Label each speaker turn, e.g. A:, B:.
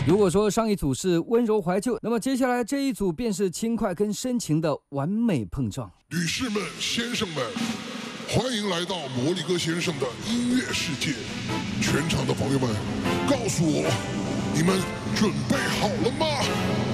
A: 如果说上一组是温柔怀旧，那么接下来这一组便是轻快跟深情的完美碰撞。
B: 女士们、先生们，欢迎来到魔力哥先生的音乐世界。全场的朋友们，告诉我，你们准备好了吗？